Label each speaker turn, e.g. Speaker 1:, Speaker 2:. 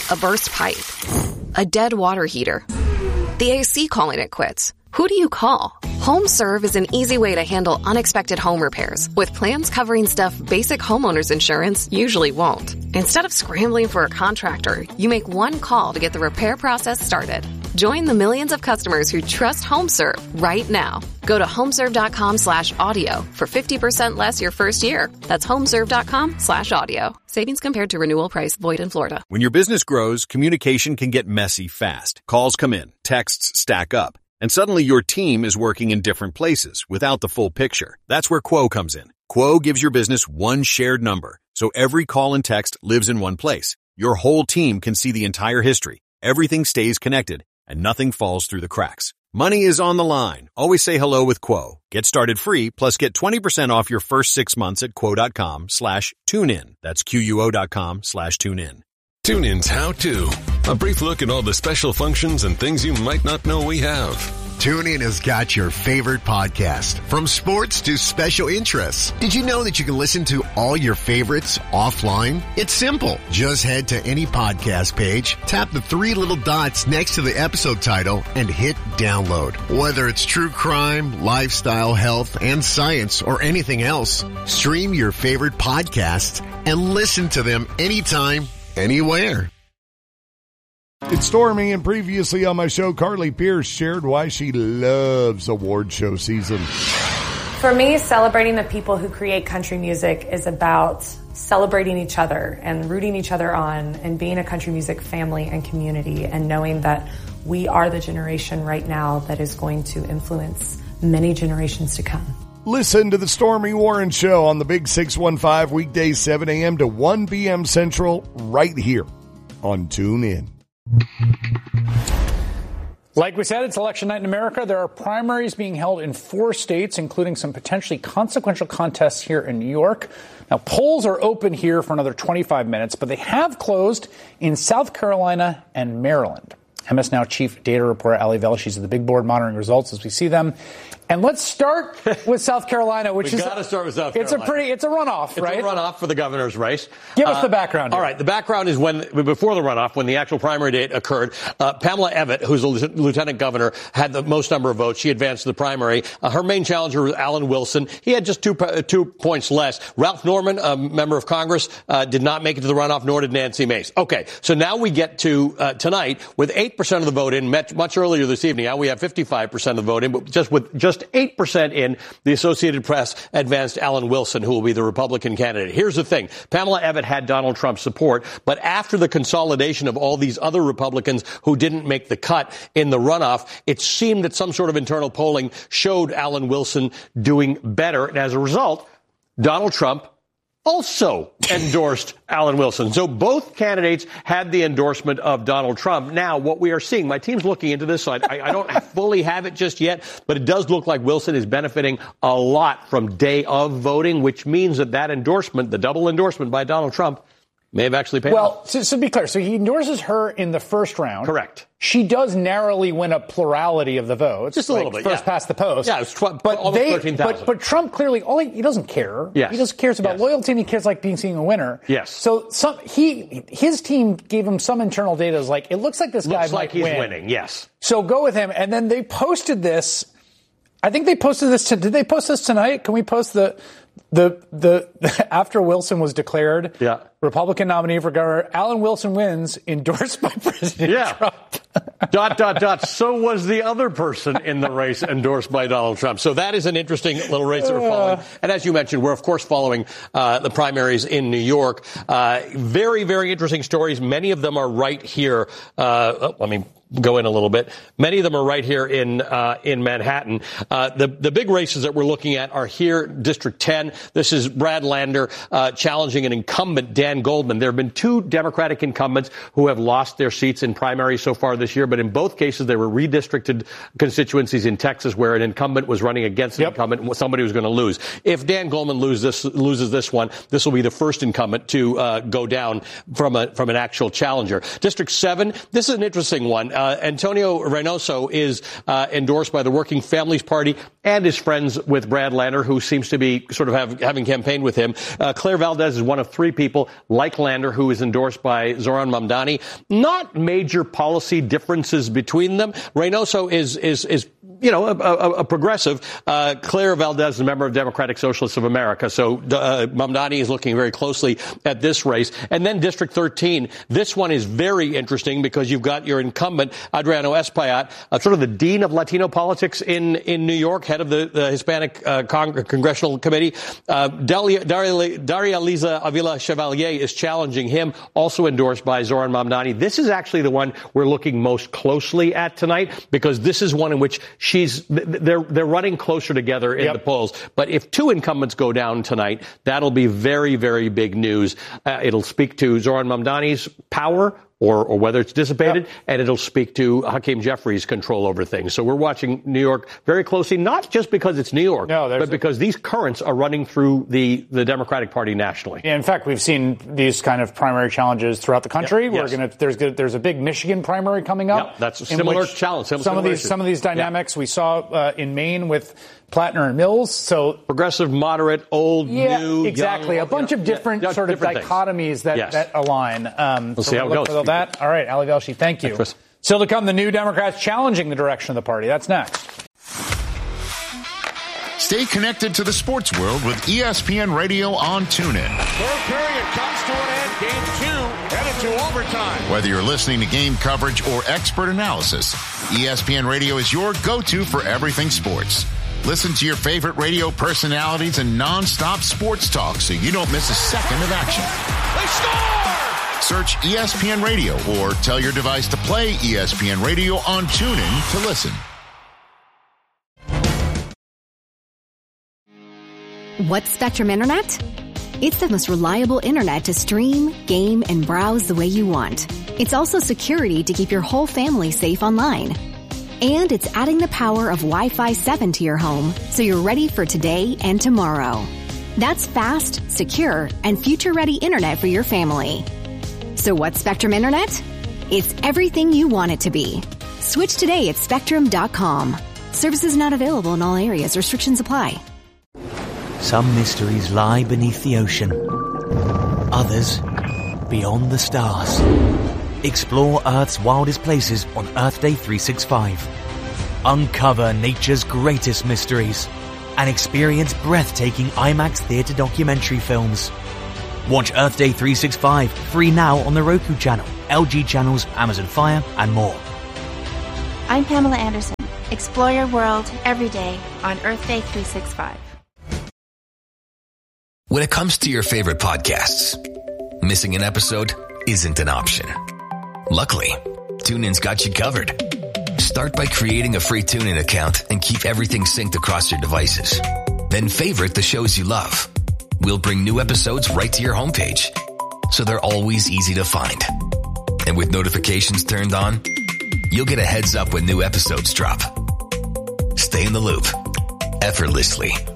Speaker 1: A burst pipe? A dead water heater? The AC calling it quits? Who do you call? HomeServe is an easy way to handle unexpected home repairs with plans covering stuff basic homeowners insurance usually won't. Instead of scrambling for a contractor, you make one call to get the repair process started. Join the millions of customers who trust HomeServe right now. Go to homeserve.com/audio for 50% less your first year. That's homeserve.com/audio. Savings compared to renewal price void in Florida.
Speaker 2: When your business grows, communication can get messy fast. Calls come in, texts stack up, and suddenly your team is working in different places without the full picture. That's where Quo comes in. Quo gives your business one shared number, so every call and text lives in one place. Your whole team can see the entire history. Everything stays connected, and nothing falls through the cracks. Money is on the line. Always say hello with Quo. Get started free, plus get 20% off your first 6 months at quo.com/tunein. That's QUO.com/tunein.
Speaker 3: TuneIn's How To. A brief look at all the special functions and things you might not know we have.
Speaker 4: TuneIn has got your favorite podcast, from sports to special interests. Did you know that you can listen to all your favorites offline? It's simple. Just head to any podcast page, tap the 3 little dots next to the episode title, and hit download. Whether it's true crime, lifestyle, health, and science, or anything else, stream your favorite podcasts and listen to them anytime, anywhere.
Speaker 5: It's Stormy, and previously on my show, Carly Pierce shared why she loves award show season.
Speaker 6: For me, celebrating the people who create country music is about celebrating each other and rooting each other on and being a country music family and community and knowing that we are the generation right now that is going to influence many generations to come.
Speaker 5: Listen to the Stormy Warren Show on the Big 615 weekdays 7 a.m. to 1 p.m. Central right here on TuneIn.
Speaker 7: Like we said, it's election night in America. There are primaries being held in 4 states, including some potentially consequential contests here in New York. Now, polls are open here for another 25 minutes, but they have closed in South Carolina and Maryland. MS Now Chief Data Reporter Ali Velshi, she's at the big board monitoring results as we see them. And let's start with South Carolina, which is...
Speaker 8: We've got to start with South Carolina.
Speaker 7: It's a runoff, right?
Speaker 8: It's a runoff for the governor's race.
Speaker 7: Give us the background here.
Speaker 8: All right, the background is before the runoff, when the actual primary date occurred, Pamela Evette, who's a lieutenant governor, had the most number of votes. She advanced to the primary. Her main challenger was Alan Wilson. He had just 2 points less. Ralph Norman, a member of Congress, did not make it to the runoff, nor did Nancy Mace. Okay, so now we get to tonight with 8% of the vote in, much earlier this evening. Now we have 55% of the vote in, but just 8% in, the Associated Press advanced Alan Wilson, who will be the Republican candidate. Here's the thing. Pamela Evette had Donald Trump's support, but after the consolidation of all these other Republicans who didn't make the cut in the runoff, it seemed that some sort of internal polling showed Alan Wilson doing better. And as a result, Donald Trump also endorsed Alan Wilson. So both candidates had the endorsement of Donald Trump. Now, what we are seeing, my team's looking into this, so I don't fully have it just yet, but it does look like Wilson is benefiting a lot from day of voting, which means that endorsement, the double endorsement by Donald Trump, may have actually paid off.
Speaker 7: Well, so to be clear, so he endorses her in the first round.
Speaker 8: Correct.
Speaker 7: She does narrowly win a plurality of the votes.
Speaker 8: Just a little bit,
Speaker 7: first past the post.
Speaker 8: Yeah, it's almost 13,000.
Speaker 7: But Trump clearly, he doesn't care.
Speaker 8: Yes.
Speaker 7: He just cares about loyalty, and he cares like seeing a winner.
Speaker 8: Yes.
Speaker 7: So his team gave him some internal data. Like, it looks like this guy might win.
Speaker 8: Looks like he's winning, yes.
Speaker 7: So go with him. And then they posted this. I think they posted this. Did they post this tonight? Can we post the after Wilson was declared Republican nominee for governor, Alan Wilson wins, endorsed by President Trump. ...
Speaker 8: So was the other person in the race endorsed by Donald Trump. So that is an interesting little race that we're following. And as you mentioned, we're, of course, following the primaries in New York. Very, very interesting stories. Many of them are right here. Let me go in a little bit. Many of them are right here in Manhattan. The big races that we're looking at are here, District 10. This is Brad Lander challenging an incumbent, Dan Goldman. There have been 2 Democratic incumbents who have lost their seats in primaries so far this year, but in both cases they were redistricted constituencies in Texas where an incumbent was running against an incumbent and somebody was going to lose. If Dan Goldman loses this one, this will be the first incumbent to go down from an actual challenger. District 7, this is an interesting one. Antonio Reynoso is endorsed by the Working Families Party and is friends with Brad Lander, who seems to be sort of having campaigned with him. Claire Valdez is one of three people, like Lander, who is endorsed by Zoran Mamdani. Not major policy differences between them. Reynoso is a progressive. Claire Valdez is a member of Democratic Socialists of America. So Mamdani is looking very closely at this race. And then District 13. This one is very interesting because you've got your incumbent, Adriano Espaillat, sort of the dean of Latino politics in New York, head of the Hispanic Congressional Committee. Daria Liza Avila Chevalier is challenging him, also endorsed by Zoran Mamdani. This is actually the one we're looking most closely at tonight because this is one in which they're running closer together in the polls. But if two incumbents go down tonight, that'll be very, very big news. It'll speak to Zoran Mamdani's power or whether it's dissipated, and it'll speak to Hakeem Jeffries' control over things. So we're watching New York very closely, not just because it's New York, but because these currents are running through the Democratic Party nationally.
Speaker 7: Yeah, in fact, we've seen these kind of primary challenges throughout the country. There's a big Michigan primary coming up.
Speaker 8: Yep, that's a similar challenge.
Speaker 7: Some of these dynamics we saw in Maine with Plattner and Mills. So
Speaker 8: progressive, moderate, old, new,
Speaker 7: exactly.
Speaker 8: young,
Speaker 7: a bunch of different sort of dichotomies that align.
Speaker 8: We'll see how it goes.
Speaker 7: That. All right, Ali Velshi, thank you.
Speaker 8: Thanks,
Speaker 7: Still to come, the new Democrats challenging the direction of the party. That's next.
Speaker 9: Stay connected to the sports world with ESPN Radio on TuneIn.
Speaker 10: Third period comes to an end. Game 2 headed to overtime.
Speaker 9: Whether you're listening to game coverage or expert analysis, ESPN Radio is your go-to for everything sports. Listen to your favorite radio personalities and non-stop sports talk so you don't miss a second of action.
Speaker 10: They score!
Speaker 9: Search ESPN Radio or tell your device to play ESPN Radio on TuneIn to listen.
Speaker 11: What's Spectrum Internet? It's the most reliable internet to stream, game, and browse the way you want. It's also security to keep your whole family safe online. And it's adding the power of Wi-Fi 7 to your home so you're ready for today and tomorrow. That's fast, secure, and future-ready internet for your family. So what's Spectrum Internet? It's everything you want it to be. Switch today at Spectrum.com. Services not available in all areas. Restrictions apply.
Speaker 12: Some mysteries lie beneath the ocean. Others, beyond the stars. Explore Earth's wildest places on Earth Day 365. Uncover nature's greatest mysteries and experience breathtaking IMAX theater documentary films. Watch Earth Day 365 free now on the Roku channel, LG channels, Amazon Fire, and more.
Speaker 13: I'm Pamela Anderson. Explore your world every day on Earth Day 365.
Speaker 14: When it comes to your favorite podcasts, missing an episode isn't an option. Luckily, TuneIn's got you covered. Start by creating a free TuneIn account and keep everything synced across your devices. Then favorite the shows you love. We'll bring new episodes right to your homepage, so they're always easy to find. And with notifications turned on, you'll get a heads up when new episodes drop. Stay in the loop, effortlessly,